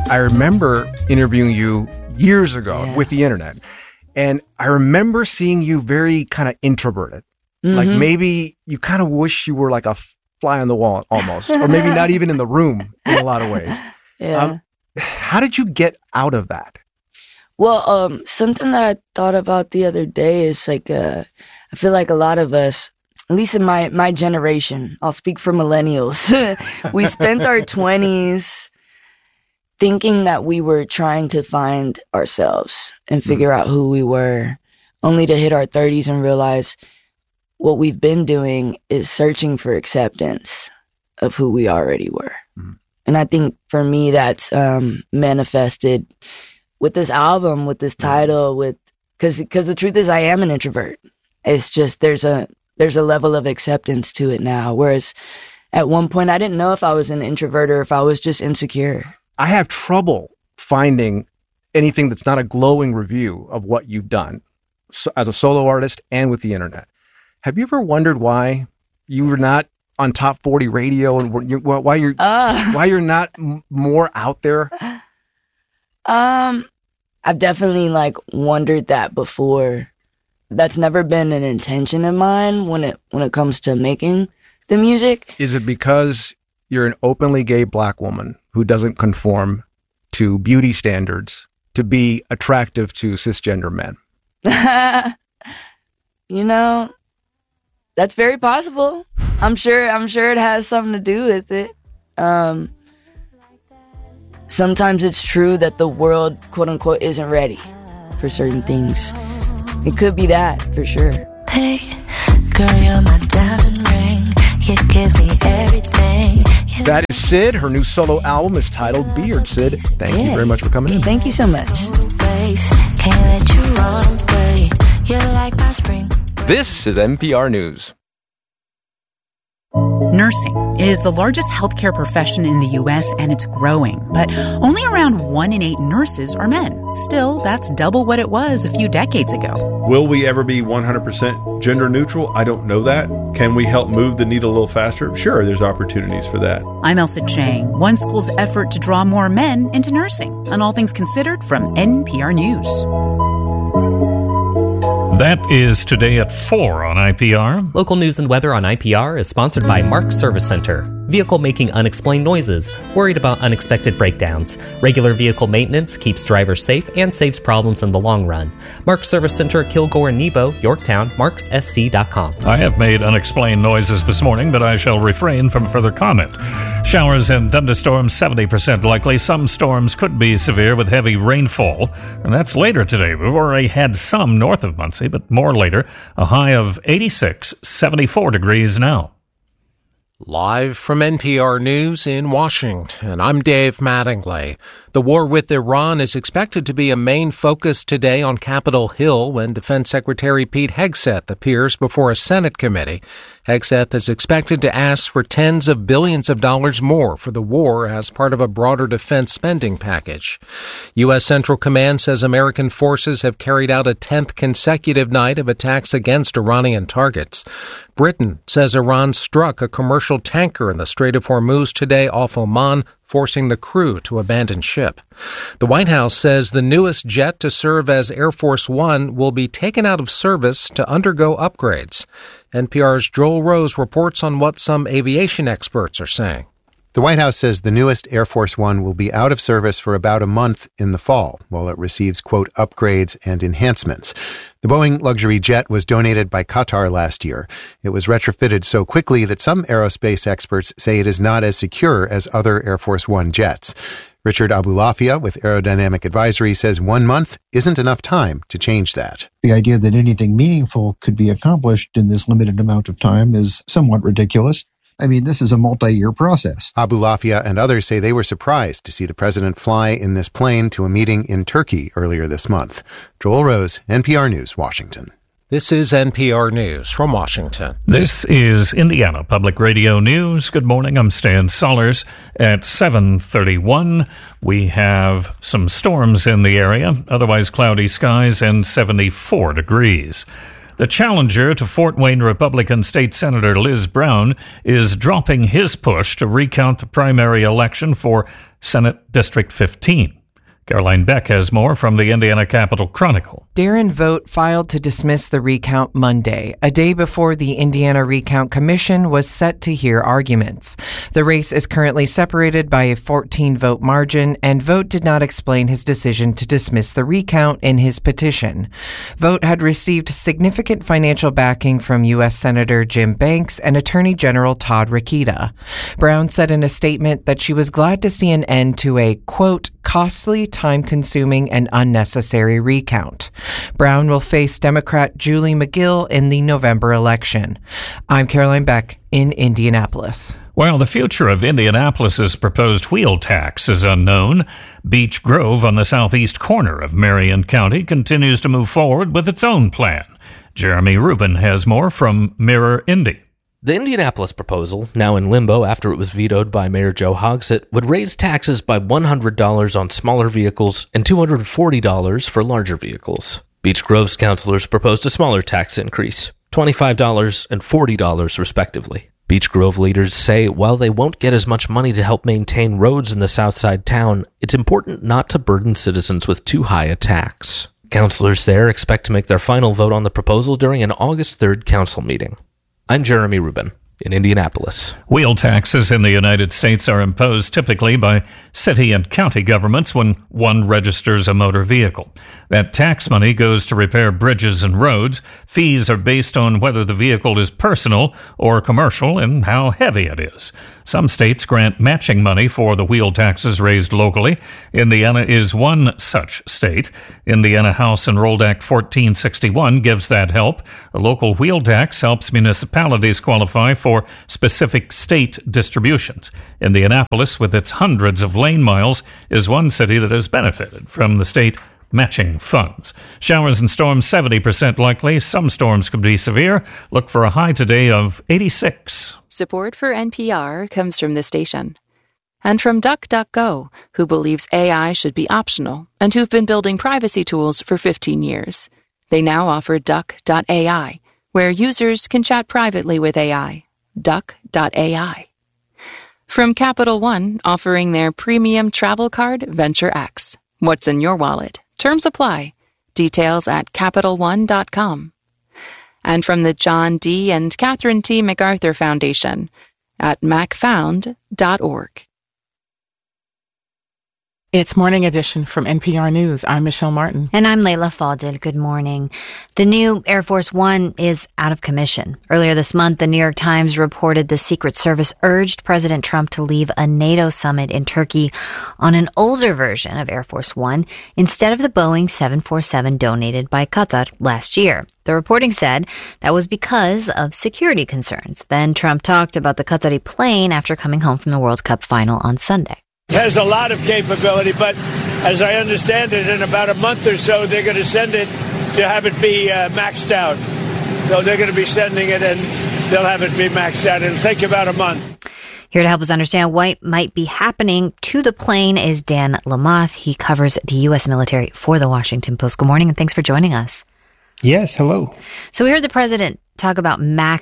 I remember interviewing you years ago with the internet, and I remember seeing you very kind of introverted. Like maybe you kind of wish you were like a fly on the wall almost, or maybe not even in the room in a lot of ways. How did you get out of that? Well, something that I thought about the other day is like, I feel like a lot of us, at least in my generation, I'll speak for millennials, we spent our 20s thinking that we were trying to find ourselves and figure out who we were, only to hit our 30s and realize what we've been doing is searching for acceptance of who we already were. And I think for me, that's manifested with this album, with this title, because the truth is I am an introvert. It's just there's a level of acceptance to it now. Whereas at one point I didn't know if I was an introvert or if I was just insecure. I have trouble finding anything that's not a glowing review of what you've done as a solo artist and with the internet. Have you ever wondered why you were not on top 40 radio and why you're not more out there? I've definitely wondered that before. That's never been an intention of mine when it comes to making the music. Is it because you're an openly gay Black woman who doesn't conform to beauty standards to be attractive to cisgender men? That's very possible. I'm sure it has something to do with it. Sometimes it's true that the world, quote unquote, isn't ready for certain things. It could be that, for sure. Hey, girl, you're my diamond ring. You give me everything. That is Syd. Her new solo album is titled Beard. Syd, thank you very much for coming in. Thank you so much. Can't let you run away. You're like my spring. This is NPR News. Nursing is the largest healthcare profession in the U.S., and it's growing. But only around 1 in 8 nurses are men. Still, that's double what it was a few decades ago. Will we ever be 100% gender neutral? I don't know that. Can we help move the needle a little faster? Sure, there's opportunities for that. I'm Elsa Chang. One school's effort to draw more men into nursing. On All Things Considered from NPR News. That is today at 4 on IPR. Local news and weather on IPR is sponsored by Mark Service Center. Vehicle making unexplained noises, worried about unexpected breakdowns. Regular vehicle maintenance keeps drivers safe and saves problems in the long run. Mark Service Center, Kilgore and Nebo, Yorktown, markssc.com. I have made unexplained noises this morning, but I shall refrain from further comment. Showers and thunderstorms 70% likely. Some storms could be severe with heavy rainfall, and that's later today. We've already had some north of Muncie, but more later. A high of 86, 74 degrees now. Live from NPR News in Washington, I'm Dave Mattingly. The war with Iran is expected to be a main focus today on Capitol Hill when Defense Secretary Pete Hegseth appears before a Senate committee. Hegseth is expected to ask for tens of billions of dollars more for the war as part of a broader defense spending package. U.S. Central Command says American forces have carried out a 10th consecutive night of attacks against Iranian targets. Britain says Iran struck a commercial tanker in the Strait of Hormuz today off Oman, forcing the crew to abandon ship. The White House says the newest jet to serve as Air Force One will be taken out of service to undergo upgrades. NPR's Joel Rose reports on what some aviation experts are saying. The White House says the newest Air Force One will be out of service for about a month in the fall, while it receives, quote, upgrades and enhancements. The Boeing luxury jet was donated by Qatar last year. It was retrofitted so quickly that some aerospace experts say it is not as secure as other Air Force One jets. Richard Abulafia with Aerodynamic Advisory says 1 month isn't enough time to change that. The idea that anything meaningful could be accomplished in this limited amount of time is somewhat ridiculous. I mean, this is a multi-year process. Abulafia and others say they were surprised to see the president fly in this plane to a meeting in Turkey earlier this month. Joel Rose, NPR News, Washington. This is NPR News from Washington. This is Indiana Public Radio News. Good morning, I'm Stan Sollers. At 7:31, we have some storms in the area, otherwise cloudy skies and 74 degrees. The challenger to Fort Wayne Republican State Senator Liz Brown is dropping his push to recount the primary election for Senate District 15. Caroline Beck has more from the Indiana Capital Chronicle. Darren Vogt filed to dismiss the recount Monday, a day before the Indiana Recount Commission was set to hear arguments. The race is currently separated by a 14-vote margin, and Vogt did not explain his decision to dismiss the recount in his petition. Vogt had received significant financial backing from U.S. Senator Jim Banks and Attorney General Todd Rokita. Brown said in a statement that she was glad to see an end to a, quote, costly, time-consuming, and unnecessary recount. Brown will face Democrat Julie McGill in the November election. I'm Caroline Beck in Indianapolis. While the future of Indianapolis's proposed wheel tax is unknown, Beech Grove on the southeast corner of Marion County continues to move forward with its own plan. Jeremy Rubin has more from Mirror Indy. The Indianapolis proposal, now in limbo after it was vetoed by Mayor Joe Hogsett, would raise taxes by $100 on smaller vehicles and $240 for larger vehicles. Beech Grove's councilors proposed a smaller tax increase, $25 and $40 respectively. Beech Grove leaders say while they won't get as much money to help maintain roads in the Southside town, it's important not to burden citizens with too high a tax. Councilors there expect to make their final vote on the proposal during an August 3rd council meeting. I'm Jeremy Rubin in Indianapolis. Wheel taxes in the United States are imposed typically by city and county governments when one registers a motor vehicle. That tax money goes to repair bridges and roads. Fees are based on whether the vehicle is personal or commercial and how heavy it is. Some states grant matching money for the wheel taxes raised locally. Indiana is one such state. Indiana House Enrolled Act 1461 gives that help. A local wheel tax helps municipalities qualify for specific state distributions. Indianapolis, with its hundreds of lane miles, is one city that has benefited from the state matching funds. Showers and storms 70% likely. Some storms could be severe. Look for a high today of 86. Support for NPR comes from the station. And from DuckDuckGo, who believes AI should be optional and who've been building privacy tools for 15 years. They now offer Duck.ai, where users can chat privately with AI. Duck.ai. From Capital One, offering their premium travel card, Venture X. What's in your wallet? Terms apply. Details at CapitalOne.com. And from the John D. and Catherine T. MacArthur Foundation at macfound.org. It's Morning Edition from NPR News. I'm Michelle Martin. And I'm Layla Fadel. Good morning. The new Air Force One is out of commission. Earlier this month, the New York Times reported the Secret Service urged President Trump to leave a NATO summit in Turkey on an older version of Air Force One instead of the Boeing 747 donated by Qatar last year. The reporting said that was because of security concerns. Then Trump talked about the Qatari plane after coming home from the World Cup final on Sunday. Has a lot of capability, but as I understand it, in about a month or so, they're going to send it to have it be maxed out. So they're going to be sending it, and they'll have it be maxed out. It'll take about a month. Here to help us understand what might be happening to the plane is Dan Lamothe. He covers the U.S. military for The Washington Post. Good morning, and thanks for joining us. Yes, hello. So we heard the president talk about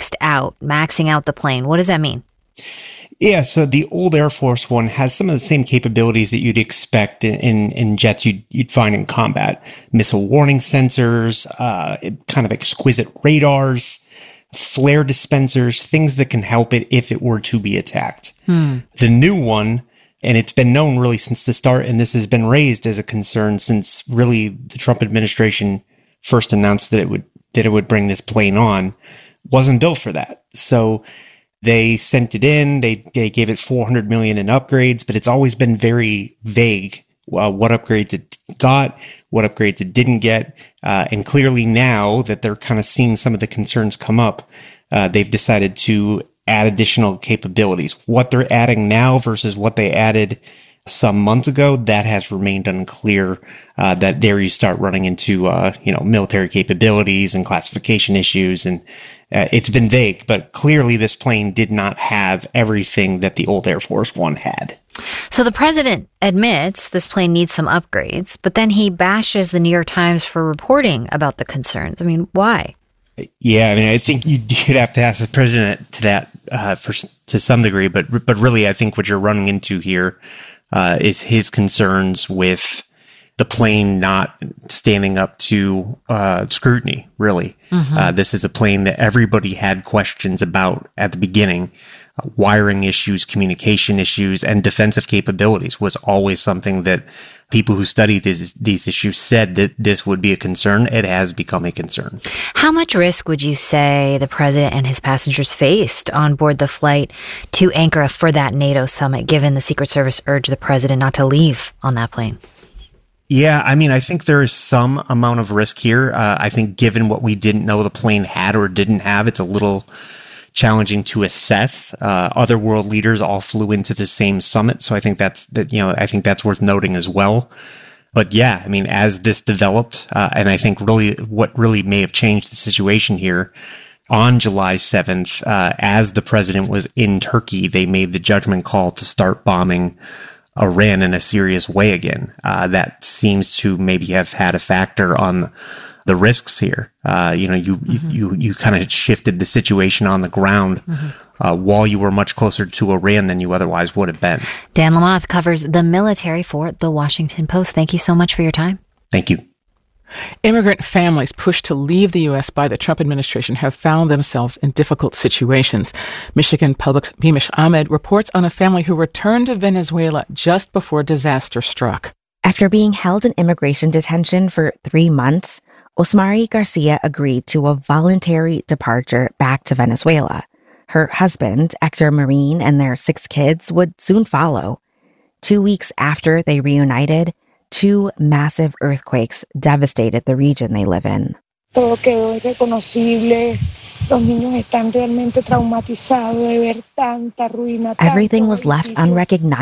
maxing out the plane. What does that mean? Yeah, so the old Air Force One has some of the same capabilities that you'd expect in jets you'd find in combat. Missile warning sensors, kind of exquisite radars, flare dispensers, things that can help it if it were to be attacked. The new one, and it's been known really since the start, and this has been raised as a concern since really the Trump administration first announced that it would bring this plane on, wasn't built for that. So they sent it in. They gave it $400 million in upgrades, but it's always been very vague what upgrades it got, what upgrades it didn't get. And clearly now that they're kind of seeing some of the concerns come up, they've decided to add additional capabilities. What they're adding now versus what they added some months ago, that has remained unclear. That there you start running into, military capabilities and classification issues. And it's been vague, but clearly this plane did not have everything that the old Air Force One had. So the president admits this plane needs some upgrades, but then he bashes the New York Times for reporting about the concerns. I mean, why? Yeah, I mean, I think you'd have to ask the president to that to some degree, but really, I think what you're running into here is his concerns with the plane not standing up to scrutiny. Really, this is a plane that everybody had questions about at the beginning. Wiring issues, communication issues, and defensive capabilities was always something that people who study these issues said that this would be a concern. It has become a concern. How much risk would you say the president and his passengers faced on board the flight to Ankara for that NATO summit, given the Secret Service urged the president not to leave on that plane? Yeah, I mean, I think there is some amount of risk here. I think given what we didn't know the plane had or didn't have, it's a little challenging to assess. Other world leaders all flew into the same summit, so I think that's worth noting as well. But yeah, I mean, as this developed, and I think really what really may have changed the situation here, on July 7th, as the president was in Turkey, they made the judgment call to start bombing Iran in a serious way again. That seems to maybe have had a factor on the risks here. You kind of shifted the situation on the ground while you were much closer to Iran than you otherwise would have been. Dan Lamothe covers the military for The Washington Post. Thank you so much for your time. Thank you. Immigrant families pushed to leave the U.S. by the Trump administration have found themselves in difficult situations. Michigan Public's Beamish Ahmed reports on a family who returned to Venezuela just before disaster struck. After being held in immigration detention for 3 months, Osmari Garcia agreed to a voluntary departure back to Venezuela. Her husband, Hector Marin, and their 6 kids would soon follow. 2 weeks after they reunited, 2 massive earthquakes devastated the region they live in. Todo quedó irreconocible. Los niños están realmente traumatizados de ver tanta ruina. Everything was left unrecognizable